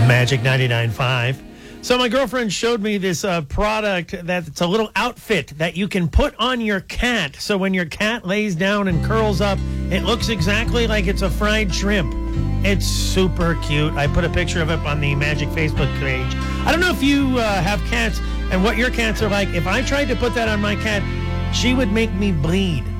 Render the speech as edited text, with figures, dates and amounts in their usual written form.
Magic 99.5. So my girlfriend showed me this product that's a little outfit that you can put on your cat. So when your cat lays down and curls up, it looks exactly like it's a fried shrimp. It's super cute. I put a picture of it on the Magic Facebook page. I don't know if you have cats and what your cats are like. If I tried to put that on my cat, she would make me bleed.